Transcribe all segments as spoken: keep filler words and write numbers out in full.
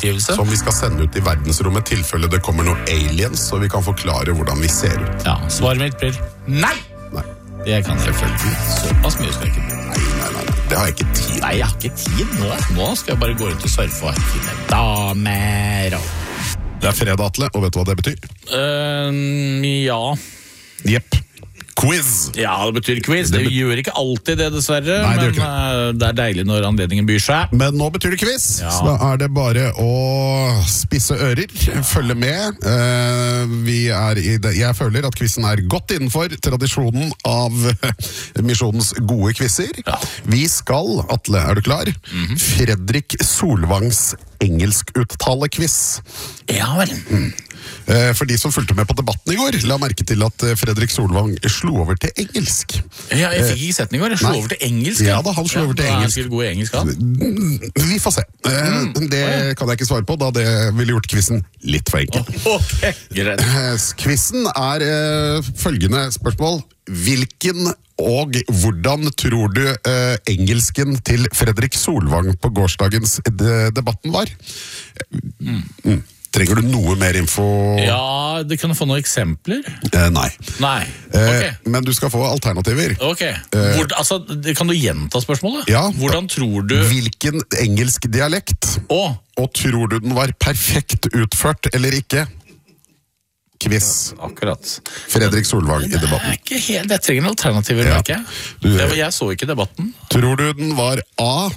romfartsbeskrivelse. Som vi skal sende ut i verdensrommet, tilfelle det kommer noen aliens, så vi kan forklare hvordan vi ser ut. Ja, svaret mitt blir nei! Nei. Det kan jeg selvfølgelig. Såpass mye skal jeg ikke bli. Nei, nei, nei, nei, det har jeg ikke tid. Nei, jeg har ikke tid nå. Nå skal jeg bare gå ut og surfe og finne damer. Det er fredag, Atle, og vet du hva det betyr? Uh, ja. Jepp. Quiz! Ja, det betyr quiz. Det, det bet- gjør ikke alltid det, dessverre. Nei, det men gjør uh, det er deilig når anledningen byr seg. Men nå betyr det quiz, Ja. så da er det bare å spisse ører, følge med. Eh, vi er i det. Jeg føler at quizen er godt innenfor tradisjonen av misjonens gode quizer. Ja. Vi skal, Atle, er du klar? Mhm. Fredrik Solvangs engelskuttale-quiz. Ja vel. Eh, For de som fulgte med på debatten i går, la merke til at eh, Fredrik Solvang slo over til engelsk. Ja, jeg fikk ikke sett den i går. Jeg slo Nei. over til engelsk. Ja da, han slo over til da er engelsk. sikkert god i engelsk, han. Vi får se. Eh, Det kan jeg ikke svare på, da det ville gjort quizen litt for enkel. Ok, greit. Eh, Quizen er eh, følgende spørsmål. Hvilken og hvordan tror du eh, engelsken til Fredrik Solvang på gårsdagens de- debatten var? Mm. Mm. Trenger du noe mer info? Ja, det kan du få noen eksempler? Eh, nei. Nei, Eh, ok. Men du skal få alternativer. Ok, Hvor, altså, kan du gjenta spørsmålet? Ja. Hvordan tror du... Hvilken engelsk dialekt? Å, Og tror du den var perfekt utført eller ikke? Quiz. akkurat. Fredrik Solvang i Jeg, debatten. er ikke helt, jeg trenger alternativer, Ja. merker jeg. Du- jeg. Jeg så ikke debatten. Tror du den var A,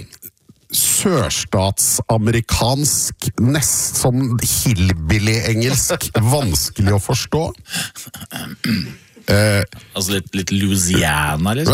sørstatsamerikansk, nest som hillbilly-engelsk, vanskelig å forstå? Eh, Altså litt, litt Louisiana, liksom.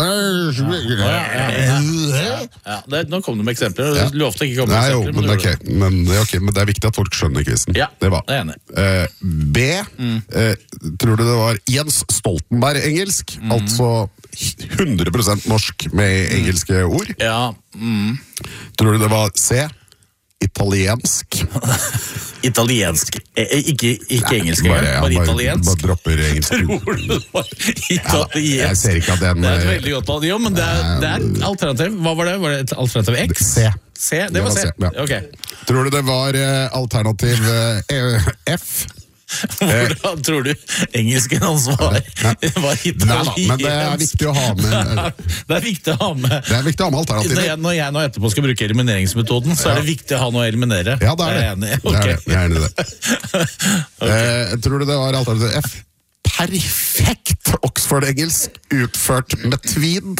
Ja, det, nå kom du med eksempler. Ja. Du lovte ikke å komme med Nei, jo, eksempler. men, du ok, gjorde det. men, det er ok, men det er viktig at folk skjønner quizen. Ja, det var. det er jeg enig. Eh, B, eh, tror du det var Jens Stoltenberg-engelsk? Altså hundre prosent norsk med engelske ord? Ja, mm. Tror du det var C, italiensk? Italiensk. Eh, Ikke, ikke engelsk, Bare, bare, han bare bare, italiensk. bare dropper engelsk. Tror du det var italiensk? jeg ser ikke at den- Det er et veldig godt valg. Jo, men det er, det er alternativ. Hva var det? Var det et alternativ X? C. C, det var C. ja. Ok. Tror du det var eh, alternativ eh, F? Hvordan tror du engelsken hans var? var Nei da, men det er viktig å ha med Det er viktig å ha med. Det er viktig å ha med Når alternativer. jeg, når jeg nå etterpå skal bruke elimineringsmetoden, så er det viktig å ha noe å eliminere. Ja, det er det. Jeg er enig. Det er Ok. det. Jeg er enig i det. eh, tror du det var alternativ F? Perfekt Oxford-engelsk utført med tweed.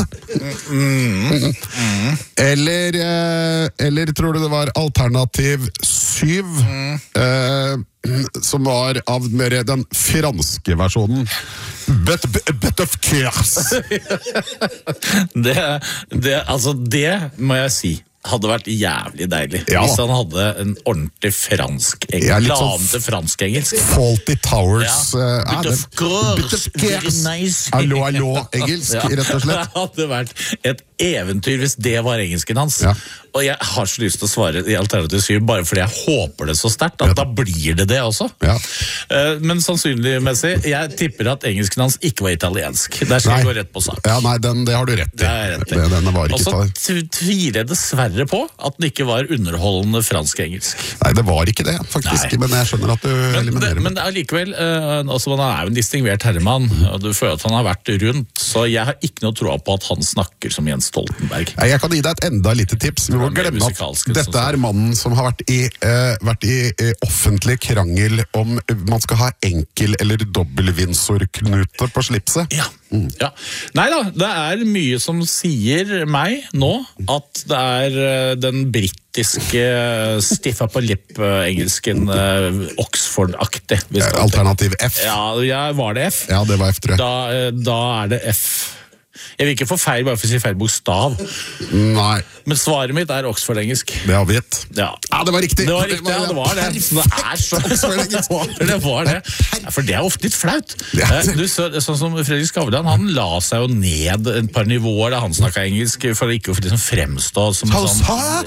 Eller, eh, eller tror du det var alternativ syv, eh, som var av mer den franske versjonen? But, but of course. Det, det, altså det må jeg si hadde vært jævlig deilig Ja. hvis han hadde en ordentlig fransk engelsk. Ja, litt La sånn om til fransk engelsk. Faulty Towers. Ja. eh, Bit er of det- course. Bit of Very course. nice. Allo, allo, engelsk, Ja. rett og slett. Det hadde vært et eventyr hvis det var engelsken hans. Ja. Og jeg har så lyst til å svare i alternativ syv, bare fordi jeg håper det så sterkt, at Ja. da blir det det også. Ja. Eh, Men sannsynligmessig, jeg tipper at engelsken hans ikke var italiensk. Der skal Nei. jeg gå rett på sak. Ja, nei, den, det har du rett i. Det er rett i. Det- Denne var Og ikke så tar. t- tviler jeg dessverre på at den ikke var underholdende fransk-engelsk. Nei, det var ikke det, faktisk. Nei. Men jeg skjønner at du Men det, eliminerer men det er likevel, eh, altså han er jo en distingvert herremann, og du føler at han har vært rundt, så jeg har ikke noe tro på at han snakker som Jens Stoltenberg. Nei, jeg kan gi deg et enda lite tips. Vi må Det er mer glemme at musikalsk enn dette sånn. er mannen som har vært i, eh, vært i eh, offentlig krangel om man skal ha enkel- eller dobbeltvinsorknute på slipset. Ja. ja. Nei da, det er mye som sier meg nå at det er eh, den britiske stiff upper lip-engelsken eh, Oxford-aktig. vi skal- Alternativ F. Ja, ja, var det F? Ja, det var F, tror jeg. Da, eh, da er det F. Jeg vil ikke få feil bare for å si feil bokstav, Nei, men svaret mitt er Oxford-engelsk. det har vi gitt. Ja. Ja, det var riktig! Det var riktig, ja, det var det. Så det er så Det var det. Ja, for det er ofte litt flaut. Ja. Eh, Du, så, sånn som Fredrik Skavlan, han la seg jo ned et par nivåer da han snakket engelsk, for ikke å liksom fremstå som sånn.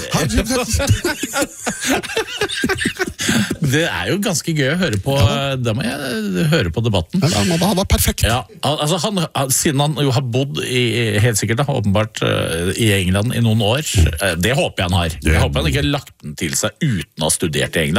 Det er jo ganske gøy å høre på. Da må jeg høre på debatten. Ja, han var perfekt. Ja, al- altså han, han- Siden han jo har bodd i, helt sikkert da, åpenbart eh, i England i noen år, eh, det håper jeg han har. Jeg håper han ikke har lagt den til seg uten å ha studert i England.